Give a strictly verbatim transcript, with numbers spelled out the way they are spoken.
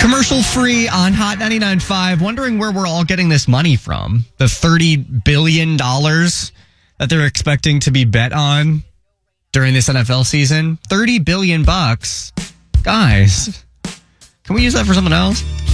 Commercial free on Hot ninety-nine point five. Wondering where we're all getting this money from. The thirty billion dollars that they're expecting to be bet on during this N F L season. thirty billion bucks. Guys, can we use that for something else?